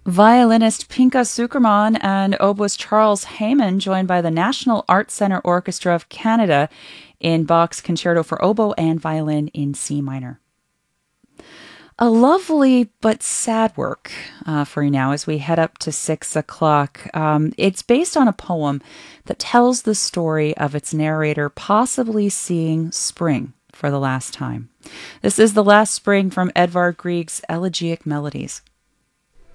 Violinist Pinka Sukerman and oboist Charles Hayman joined by the National Arts Centre Orchestra of Canada in Bach's Concerto for Oboe and Violin in C minor. A lovely but sad work for you now as we head up to 6 o'clock. It's based on a poem that tells the story of its narrator possibly seeing spring for the last time. This is The Last Spring from Edvard Grieg's Elegiac Melodies.